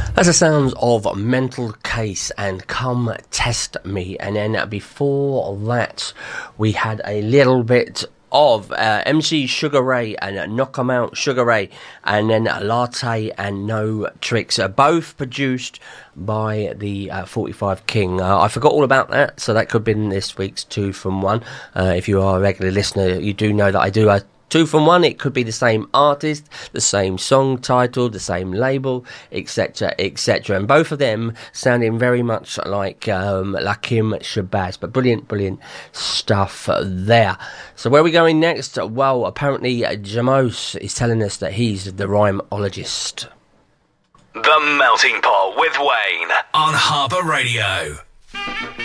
That's the sounds of Mental Case and Come Test Me. And then before that, we had a little bit of MC Sugar Ray and Knock 'Em Out Sugar Ray, and then Latte and No Tricks, both produced by the 45 King. I forgot all about that, so that could have been this week's 2 from 1. If you are a regular listener, you do know that I do a 2 from 1. It could be the same artist, the same song title, the same label, etc., etc. And both of them sounding very much like Lakim Shabazz. But brilliant stuff there. So where are we going next? Well, apparently Jamos is telling us that he's the rhymeologist. The Melting Pot with Wayne on Harbour Radio.